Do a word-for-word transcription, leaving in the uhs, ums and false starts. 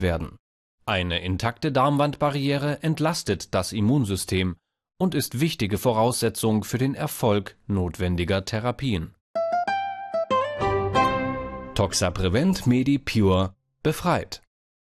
werden. Eine intakte Darmwandbarriere entlastet das Immunsystem und ist wichtige Voraussetzung für den Erfolg notwendiger Therapien. Toxaprevent MediPure befreit.